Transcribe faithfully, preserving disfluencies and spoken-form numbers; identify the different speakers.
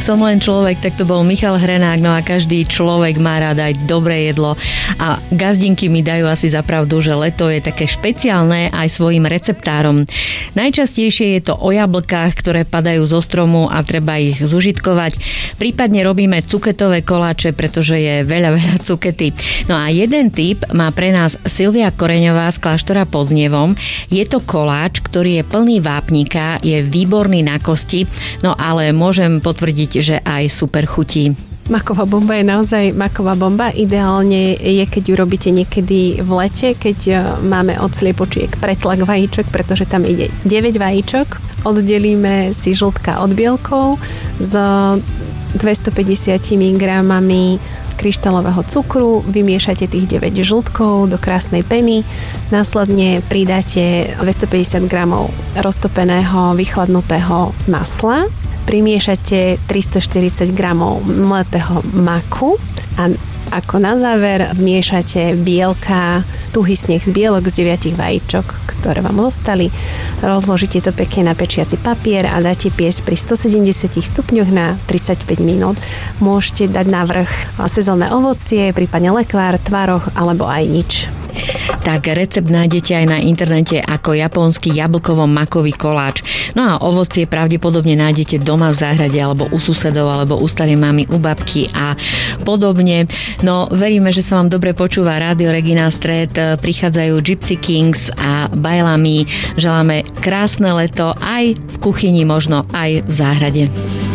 Speaker 1: Som len človek, tak to bol Michal Hrenák, no a každý človek má rád aj dobré jedlo a gazdinky mi dajú asi za pravdu, že leto je také špeciálne aj svojim receptárom. Najčastejšie je to o jablkách, ktoré padajú zo stromu a treba ich zužitkovať. Prípadne robíme cuketové koláče, pretože je veľa, veľa cukety. No a jeden tip má pre nás Silvia Koreňová z kláštora pod Znievom. Je to koláč, ktorý je plný vápnika, je výborný na kosti, no ale môžem potvrdiť, že aj super chutí.
Speaker 2: Maková bomba je naozaj maková bomba. Ideálne je, keď ju robíte niekedy v lete, keď máme od sliepočiek pretlak vajíčok, pretože tam ide deväť vajíčok. Oddelíme si žltka od bielkov s dvestopäťdesiat gramami kryštálového cukru, vymiešate tých deväť žltkov do krásnej peny, následne pridáte dvestopäťdesiat gramov roztopeného vychladnutého masla, primiešate tristoštyridsať gramov mletého maku a ako na záver vmiešate bielka, tuhý sneh z bielok z deviatich vajíčok, ktoré vám zostali. Rozložíte to pekne na pečiaci papier a dáte piesť pri stosedemdesiat stupňoch na tridsaťpäť minút. Môžete dať na vrch sezónne ovocie, prípadne lekvár, tvaroh alebo aj nič.
Speaker 1: Tak recept nájdete aj na internete ako japonský jablkovo-makový koláč. No a ovocie pravdepodobne nájdete doma v záhrade alebo u susedov alebo u starej mamy, u babky a podobne. No veríme, že sa vám dobre počúva Rádio Regina Stred. Prichádzajú Gypsy Kings a Bajlami. Želáme krásne leto aj v kuchyni, možno aj v záhrade.